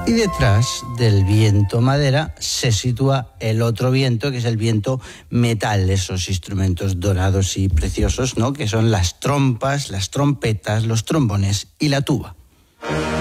Y detrás del viento madera se sitúa el otro viento, que es el viento metal, esos instrumentos dorados y preciosos, ¿no? Que son las trompas, las trompetas, los trombones y la tuba.